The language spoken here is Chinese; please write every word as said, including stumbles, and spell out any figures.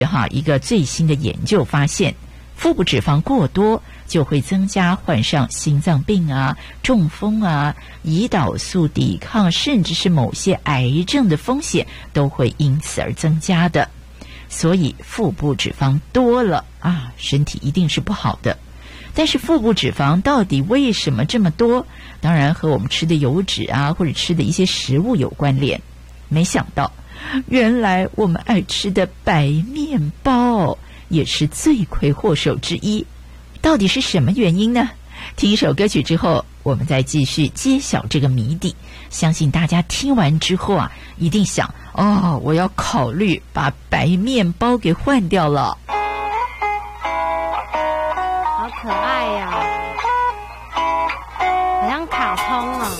哈一个最新的研究发现，腹部脂肪过多就会增加患上心脏病啊、中风啊、胰岛素抵抗，甚至是某些癌症的风险都会因此而增加的。所以腹部脂肪多了啊，身体一定是不好的。但是腹部脂肪到底为什么这么多？当然和我们吃的油脂啊，或者吃的一些食物有关联。没想到，原来我们爱吃的白面包也是罪魁祸首之一。到底是什么原因呢？听一首歌曲之后，我们再继续揭晓这个谜底。相信大家听完之后啊，一定想哦，我要考虑把白面包给换掉了。 好可爱呀、好像卡通哦。